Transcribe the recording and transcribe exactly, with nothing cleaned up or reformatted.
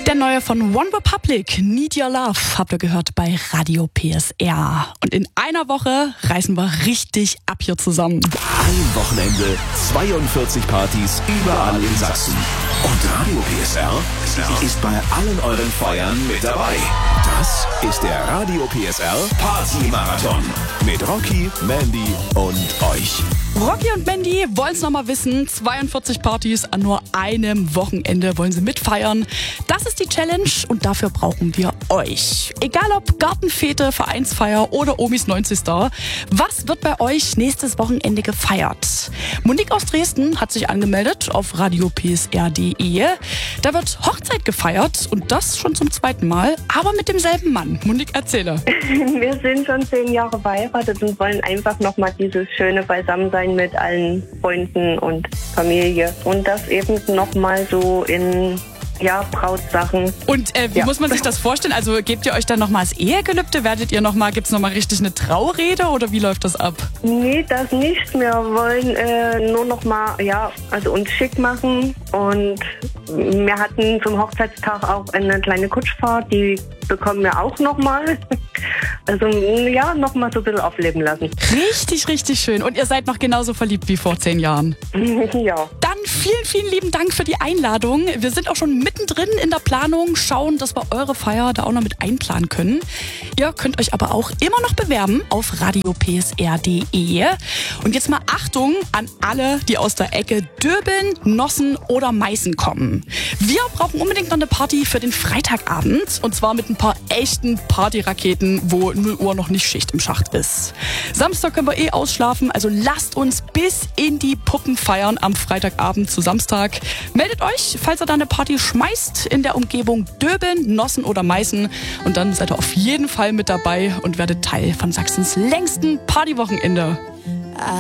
Der neue von One Republic, Need Your Love, habt ihr gehört bei Radio P S R. Und in einer Woche reisen wir richtig ab hier zusammen. Ein Wochenende, zweiundvierzig Partys überall in Sachsen. Und Radio P S R ist bei allen euren Feiern mit dabei. Das ist der Radio P S R Party Marathon mit Rocky, Mandy und euch. Rocky und Mandy wollen es nochmal wissen. zweiundvierzig Partys an nur einem Wochenende wollen sie mitfeiern. Das ist die Challenge und dafür brauchen wir euch. Egal ob Gartenfete, Vereinsfeier oder Omis neunzigster Was wird bei euch nächstes Wochenende gefeiert? Monique aus Dresden hat sich angemeldet auf radio p s r punkt d e. Da wird Hochzeit gefeiert und das schon zum zweiten Mal, aber mit demselben Mann. Monique, erzähle. Wir sind schon zehn Jahre verheiratet und wollen einfach nochmal dieses schöne Beisammensein mit allen Freunden und Familie. Und das eben nochmal so in, ja, Brautsachen. Und äh, wie Ja. muss man sich das vorstellen? Also gebt ihr euch dann nochmal das Ehegelübde? Werdet ihr nochmal, gibt es nochmal richtig eine Traurede oder wie läuft das ab? Nee, das nicht. Wir wollen äh, nur nochmal, ja, also uns schick machen. Und wir hatten zum Hochzeitstag auch eine kleine Kutschfahrt, die bekommen wir auch nochmal. Also ja, nochmal so ein bisschen aufleben lassen. Richtig, richtig schön. Und ihr seid noch genauso verliebt wie vor zehn Jahren. Ja. Dann vielen, vielen lieben Dank für die Einladung. Wir sind auch schon mittendrin in der Planung, schauen, dass wir eure Feier da auch noch mit einplanen können. Ihr könnt euch aber auch immer noch bewerben auf radio p s r punkt d e. Und jetzt mal Achtung an alle, die aus der Ecke Döbeln, Nossen oder Meißen kommen. Wir brauchen unbedingt noch eine Party für den Freitagabend und zwar mit ein paar echten Partyraketen, wo null Uhr noch nicht Schicht im Schacht ist. Samstag können wir eh ausschlafen, also lasst uns bis in die Puppen feiern am Freitagabend zu Samstag. Meldet euch, falls ihr da eine Party schmeißt in der Umgebung Döbeln, Nossen oder Meißen und dann seid ihr auf jeden Fall mit dabei und werdet Teil von Sachsens längsten Partywochenende.